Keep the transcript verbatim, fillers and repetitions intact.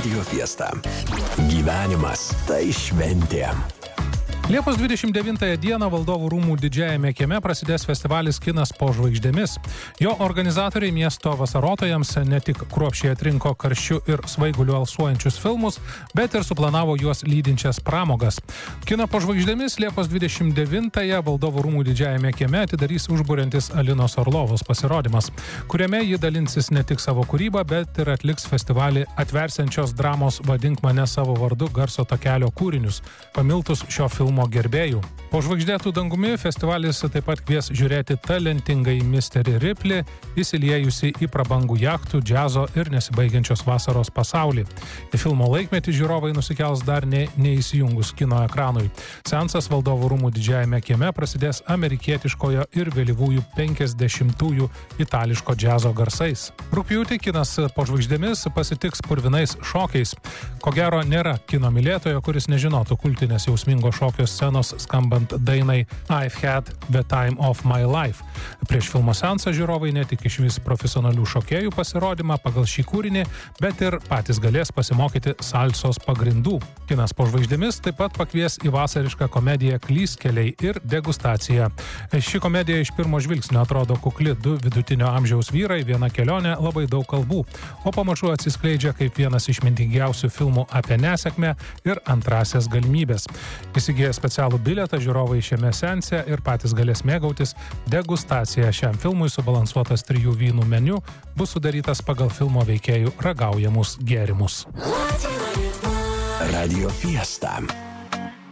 Radio Fiesta. Gyvenimas tai šventė. Liepos dvidešimt devintąją dieną Valdovų rūmų didžiajame kieme prasidės festivalis Kinas po žvaigždėmis. Jo organizatoriai miesto vasarotojams ne tik kruopščiai atrinko karščiu ir svaiguliu alsuojančius filmus, bet ir suplanavo juos lydinčias pramogas. Kiną po žvaigždėmis Liepos dvidešimt devintąją Valdovų rūmų didžiajame kieme atidarys užburiantis Alinos Orlovos pasirodymas, kuriame ji dalinsis ne tik savo kūrybą, bet ir atliks festivalį atversiančios dramos Vadink mane savo vardu garso takelio kūrinius, pamiltus šio filmo gerbėjų. Po žvaigždėtų dangumi festivalis taip pat kvies žiūrėti talentingai misterį Ripley, įsiliejusi į prabangų jachtų, džiazo ir nesibaigiančios vasaros pasaulį. Į filmo laikmetį žiūrovai nusikels dar ne, neįsijungus kino ekranui. Seansas Valdovų rūmų didžiajame kieme prasidės amerikietiškojo ir vėlyvųjų penkiasdešimtųjų itališko džiazo garsais. Rugpjūtį Kinas po žvaigždėmis pasitiks purvinais šokiais. Ko gero nėra kino mylėtojo, kuris nežinotų kultinės jausmingo šokio scenos skambant dainai I've had the time of my life. Prieš filmo seansą žiūrovai ne tik išvys profesionalių šokėjų pasirodymą pagal šį kūrinį, bet ir patys galės pasimokyti salsos pagrindų. Kinas po žvaigždėmis taip pat pakvies į vasarišką komediją Klystkeliai ir degustaciją. Ši komedija iš pirmo žvilgsnio atrodo kukli, du vidutinio amžiaus vyrai, viena kelionė, labai daug kalbų, o pamažu atsiskleidžia kaip vienas išmintingiausių filmų apie nesėkmę ir antrasias galimybės. Įsigiję specialų bilietą, žiūrovai šiame seanse ir patys galės mėgautis degustacija. Šiam filmui subalansuotas trijų vynų meniu bus sudarytas pagal filmo veikėjų ragaujamus gėrimus. Radio Fiesta.